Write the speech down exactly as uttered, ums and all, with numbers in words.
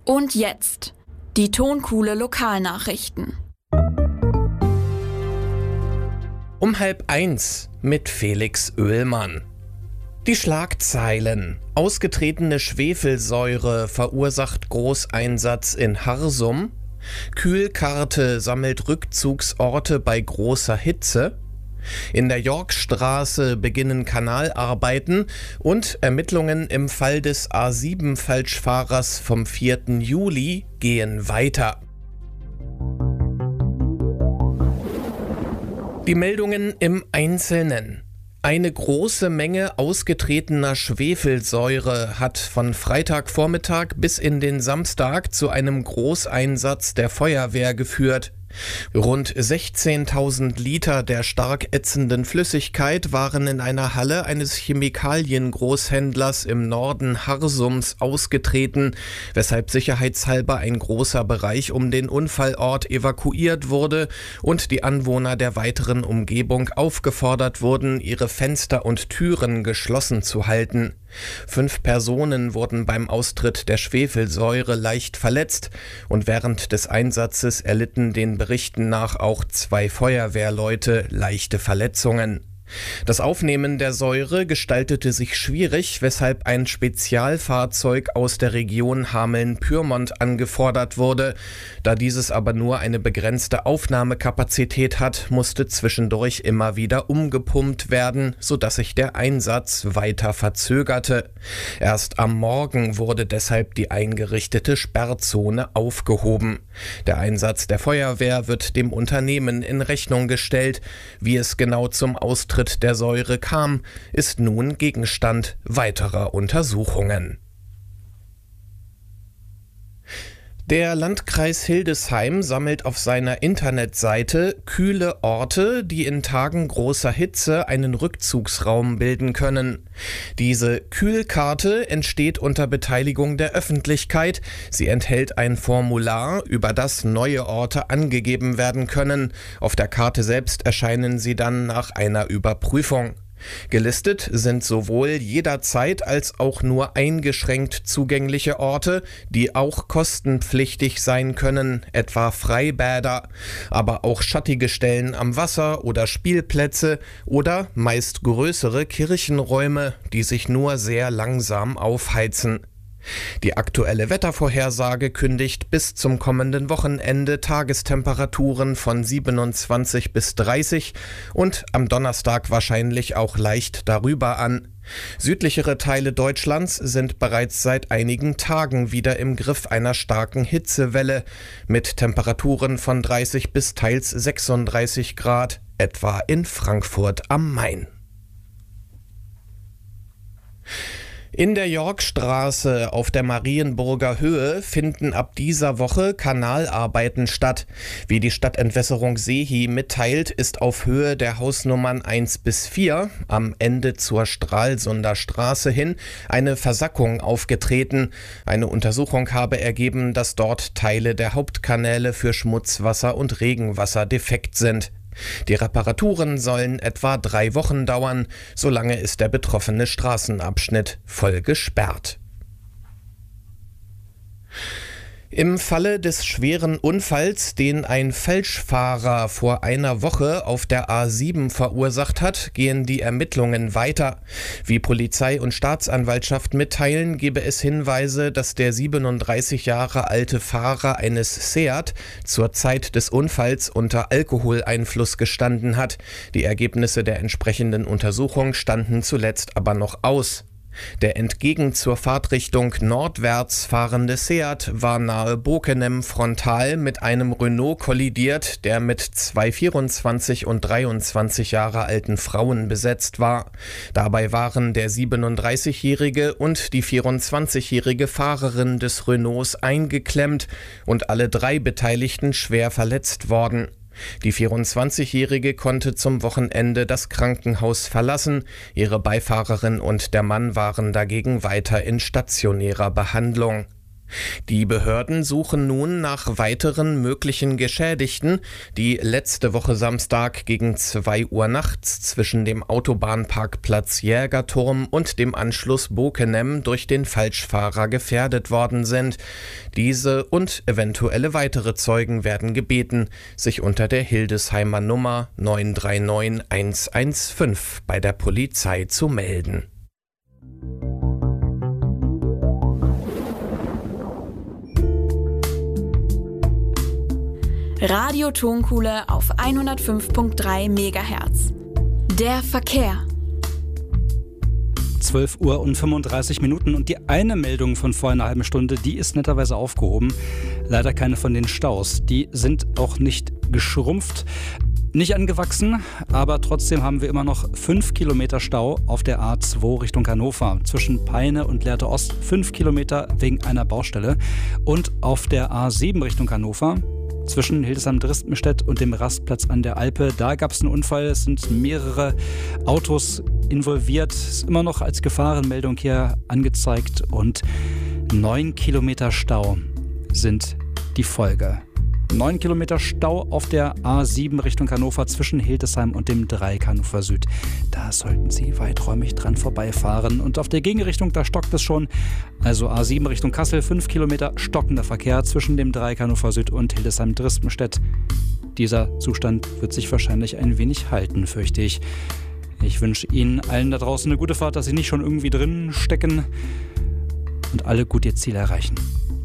Und jetzt die Tonkuhle Lokalnachrichten. Um halb eins mit Felix Oehlmann. Die Schlagzeilen. Ausgetretene Schwefelsäure verursacht Großeinsatz in Harsum. Kühlkarte sammelt Rückzugsorte bei großer Hitze. In der Yorkstraße beginnen Kanalarbeiten und Ermittlungen im Fall des A sieben Falschfahrers vom vierten Juli gehen weiter. Die Meldungen im Einzelnen. Eine große Menge ausgetretener Schwefelsäure hat von Freitagvormittag bis in den Samstag zu einem Großeinsatz der Feuerwehr geführt. Rund sechzehntausend Liter der stark ätzenden Flüssigkeit waren in einer Halle eines Chemikaliengroßhändlers im Norden Harsums ausgetreten, weshalb sicherheitshalber ein großer Bereich um den Unfallort evakuiert wurde und die Anwohner der weiteren Umgebung aufgefordert wurden, ihre Fenster und Türen geschlossen zu halten. Fünf Personen wurden beim Austritt der Schwefelsäure leicht verletzt und während des Einsatzes erlitten den Berichten nach auch zwei Feuerwehrleute leichte Verletzungen. Das Aufnehmen der Säure gestaltete sich schwierig, weshalb ein Spezialfahrzeug aus der Region Hameln-Pyrmont angefordert wurde. Da dieses aber nur eine begrenzte Aufnahmekapazität hat, musste zwischendurch immer wieder umgepumpt werden, sodass sich der Einsatz weiter verzögerte. Erst am Morgen wurde deshalb die eingerichtete Sperrzone aufgehoben. Der Einsatz der Feuerwehr wird dem Unternehmen in Rechnung gestellt. Wie es genau zum Austritt der Säure kam, ist nun Gegenstand weiterer Untersuchungen. Der Landkreis Hildesheim sammelt auf seiner Internetseite kühle Orte, die in Tagen großer Hitze einen Rückzugsraum bilden können. Diese Kühlkarte entsteht unter Beteiligung der Öffentlichkeit. Sie enthält ein Formular, über das neue Orte angegeben werden können. Auf der Karte selbst erscheinen sie dann nach einer Überprüfung. Gelistet sind sowohl jederzeit als auch nur eingeschränkt zugängliche Orte, die auch kostenpflichtig sein können, etwa Freibäder, aber auch schattige Stellen am Wasser oder Spielplätze oder meist größere Kirchenräume, die sich nur sehr langsam aufheizen. Die aktuelle Wettervorhersage kündigt bis zum kommenden Wochenende Tagestemperaturen von siebenundzwanzig bis dreißig und am Donnerstag wahrscheinlich auch leicht darüber an. Südlichere Teile Deutschlands sind bereits seit einigen Tagen wieder im Griff einer starken Hitzewelle mit Temperaturen von dreißig bis teils sechsunddreißig Grad, etwa in Frankfurt am Main. In der Yorkstraße auf der Marienburger Höhe finden ab dieser Woche Kanalarbeiten statt. Wie die Stadtentwässerung Seehi mitteilt, ist auf Höhe der Hausnummern eins bis vier am Ende zur Stralsunder Straße hin eine Versackung aufgetreten. Eine Untersuchung habe ergeben, dass dort Teile der Hauptkanäle für Schmutzwasser und Regenwasser defekt sind. Die Reparaturen sollen etwa drei Wochen dauern, solange ist der betroffene Straßenabschnitt voll gesperrt. Im Falle des schweren Unfalls, den ein Falschfahrer vor einer Woche auf der A sieben verursacht hat, gehen die Ermittlungen weiter. Wie Polizei und Staatsanwaltschaft mitteilen, gebe es Hinweise, dass der siebenunddreißig Jahre alte Fahrer eines Seat zur Zeit des Unfalls unter Alkoholeinfluss gestanden hat. Die Ergebnisse der entsprechenden Untersuchung standen zuletzt aber noch aus. Der entgegen zur Fahrtrichtung nordwärts fahrende Seat war nahe Bokenem frontal mit einem Renault kollidiert, der mit zwei vierundzwanzig und dreiundzwanzig Jahre alten Frauen besetzt war. Dabei waren der siebenunddreißigjährige und die vierundzwanzigjährige Fahrerin des Renaults eingeklemmt und alle drei Beteiligten schwer verletzt worden. Die vierundzwanzigjährige konnte zum Wochenende das Krankenhaus verlassen. Ihre Beifahrerin und der Mann waren dagegen weiter in stationärer Behandlung. Die Behörden suchen nun nach weiteren möglichen Geschädigten, die letzte Woche Samstag gegen zwei Uhr nachts zwischen dem Autobahnparkplatz Jägerturm und dem Anschluss Bokenem durch den Falschfahrer gefährdet worden sind. Diese und eventuelle weitere Zeugen werden gebeten, sich unter der Hildesheimer Nummer neun drei neun eins eins fünf bei der Polizei zu melden. Radio Tonkuhle auf hundertfünf Komma drei Megahertz. Der Verkehr. zwölf Uhr und fünfunddreißig Minuten und die eine Meldung von vor einer halben Stunde, die ist netterweise aufgehoben. Leider keine von den Staus. Die sind auch nicht geschrumpft, nicht angewachsen, aber trotzdem haben wir immer noch fünf Kilometer Stau auf der A zwei Richtung Hannover. Zwischen Peine und Lehrte Ost fünf Kilometer wegen einer Baustelle. Und auf der A sieben Richtung Hannover zwischen Hildesheim-Dristenstedt und dem Rastplatz an der Alpe, da gab es einen Unfall. Es sind mehrere Autos involviert. Es ist immer noch als Gefahrenmeldung hier angezeigt. Und neun Kilometer Stau sind die Folge. Neun Kilometer Stau auf der A sieben Richtung Hannover zwischen Hildesheim und dem Dreieck Hannover Süd. Da sollten Sie weiträumig dran vorbeifahren. Und auf der Gegenrichtung, da stockt es schon. Also A sieben Richtung Kassel, fünf Kilometer stockender Verkehr zwischen dem Dreieck Hannover Süd und Hildesheim-Dristenstedt. Dieser Zustand wird sich wahrscheinlich ein wenig halten, fürchte ich. Ich wünsche Ihnen allen da draußen eine gute Fahrt, dass Sie nicht schon irgendwie drin stecken und alle gut ihr Ziel erreichen.